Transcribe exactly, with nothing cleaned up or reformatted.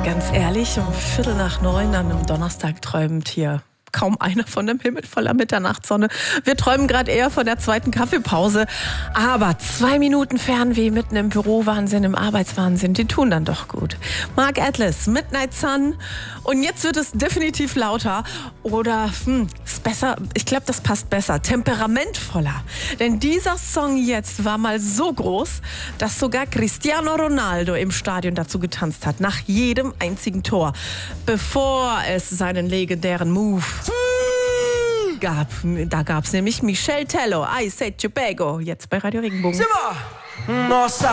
Ganz ehrlich, um Viertel nach neun an einem Donnerstag träumt hier kaum einer von dem Himmel voller Mitternachtssonne. Wir träumen gerade eher von der zweiten Kaffeepause. Aber zwei Minuten Fernweh mitten im Bürowahnsinn, im Arbeitswahnsinn, die tun dann doch gut. Mark Atlas, Midnight Sun. Und jetzt wird es definitiv lauter. Oder, hm, ist besser, ich glaube, das passt besser, temperamentvoller. Denn dieser Song jetzt war mal so groß, dass sogar Cristiano Ronaldo im Stadion dazu getanzt hat. Nach jedem einzigen Tor. Bevor es seinen legendären Move gab. Da gab es nämlich Michel Tello, I Said Tobago, jetzt bei Radio Regenbogen. Simba! Nossa